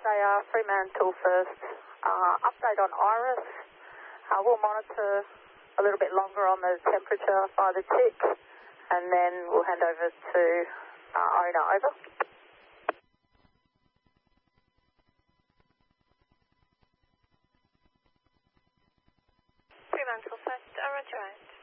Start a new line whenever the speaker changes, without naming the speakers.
KR, Fremantle first. Update on Iris. We'll monitor a little bit longer on the temperature by the tick, and then we'll hand over to owner. Over.
Fremantle first, roger out.